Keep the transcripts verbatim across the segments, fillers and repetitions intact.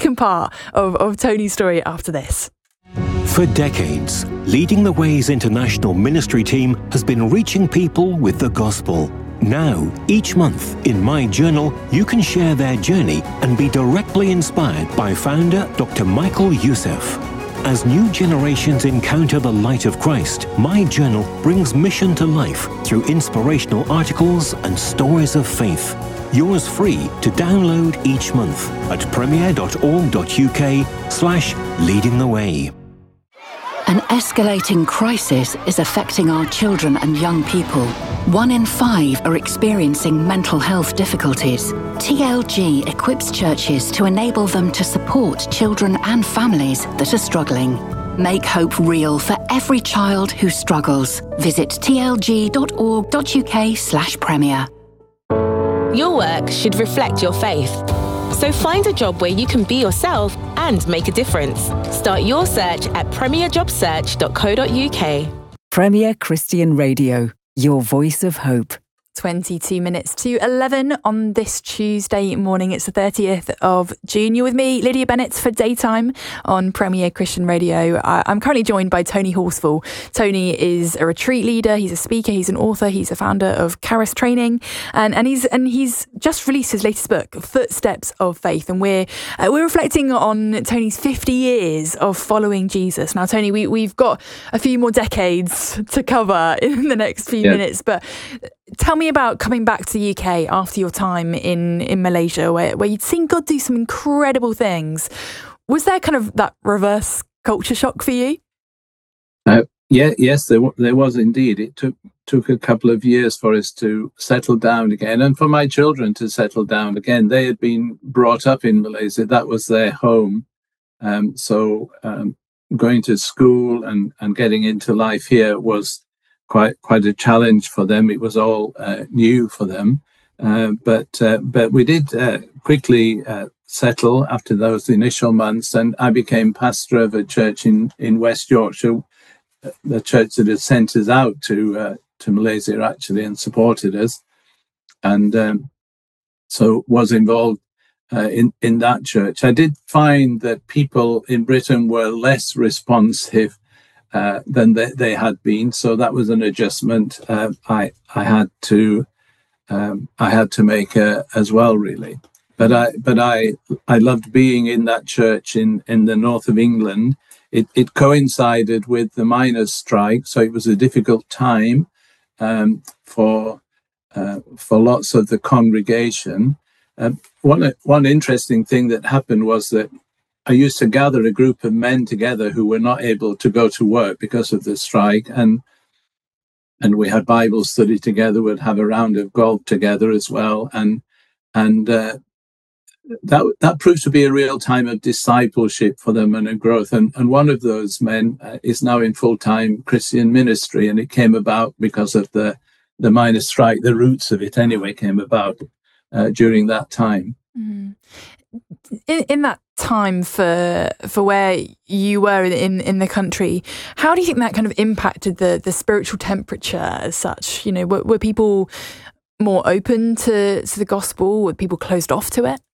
second part of, of Tony's story after this. For decades, Leading the Way's international ministry team has been reaching people with the gospel. Now, each month, in My Journal, you can share their journey and be directly inspired by founder Doctor Michael Youssef. As new generations encounter the light of Christ, My Journal brings mission to life through inspirational articles and stories of faith. Yours free to download each month at premier.org.uk slash leading the way. An escalating crisis is affecting our children and young people. One in five are experiencing mental health difficulties. T L G equips churches to enable them to support children and families that are struggling. Make hope real for every child who struggles. Visit tlg.org.uk slash premier. Your work should reflect your faith. So find a job where you can be yourself and make a difference. Start your search at premier job search dot co dot uk. Premier Christian Radio, your voice of hope. twenty-two minutes to eleven on this Tuesday morning. It's the thirtieth of June. You're with me, Lydia Bennett, for Daytime on Premier Christian Radio. I'm currently joined by Tony Horsfall. Tony is a retreat leader. He's a speaker. He's an author. He's a founder of Charis Training, and and he's and he's just released his latest book, Footsteps of Faith. And we're uh, we're reflecting on Tony's fifty years of following Jesus. Now, Tony, we we've got a few more decades to cover in the next few yeah. minutes, but tell me about coming back to the U K after your time in, in Malaysia, where, where you'd seen God do some incredible things. Was there kind of that reverse culture shock for you? Uh, yeah, yes, there there was indeed. It took took a couple of years for us to settle down again, and for my children to settle down again. They had been brought up in Malaysia; that was their home. Um, so um, going to school and, and getting into life here was quite quite a challenge for them. It was all uh, new for them, uh, but uh, but we did uh, quickly uh, settle after those initial months, and I became pastor of a church in, in West Yorkshire, the church that had sent us out to uh, to Malaysia actually and supported us, and um, so was involved uh, in in that church. I did find that people in Britain were less responsive Uh, than they, they had been, so that was an adjustment uh, I I had to um, I had to make uh, as well, really. But I but I I loved being in that church in, in the north of England. It it coincided with the miners' strike, so it was a difficult time um, for uh, for lots of the congregation. Uh, one one interesting thing that happened was that I used to gather a group of men together who were not able to go to work because of the strike, and and we had Bible study together. We'd have a round of golf together as well, and and uh, that that proved to be a real time of discipleship for them and a growth. And and one of those men uh, is now in full time Christian ministry, and it came about because of the the miners' strike. The roots of it, anyway, came about uh, during that time. Mm. In, in that time for for where you were in in the country, how do you think that kind of impacted the the spiritual temperature as such? You know, were, were people more open to, to the gospel? Were people closed off to it?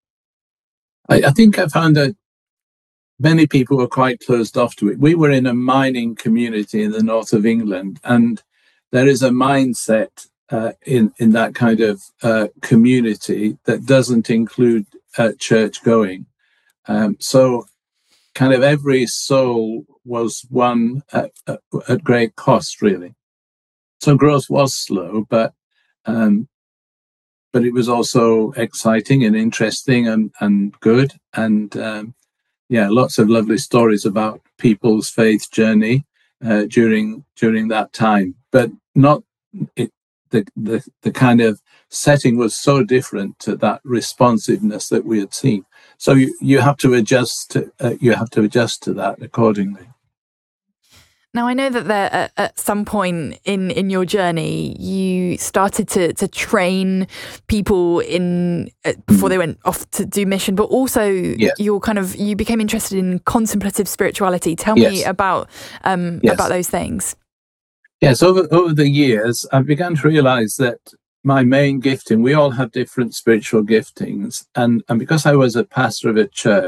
I, I think I found that many people were quite closed off to it. We were in a mining community in the north of England, and there is a mindset uh, in in that kind of uh, community that doesn't include uh, church going. Um, so kind of every soul was won at, at, at great cost, really. So growth was slow, but um, but it was also exciting and interesting and, and good. And um, yeah, lots of lovely stories about people's faith journey uh, during during that time. But not it, the, the the kind of setting was so different to that responsiveness that we had seen. So you, you have to adjust. To, uh, you have to adjust to that accordingly. Now, I know that there, at, at some point in, in your journey, you started to, to train people in uh, before they went off to do mission, but also yes. you're kind of you became interested in contemplative spirituality. Tell yes. me about um, yes. about those things. Yes, over over the years, I began to realise that my main gifting, we all have different spiritual giftings, and and because I was a pastor of a church,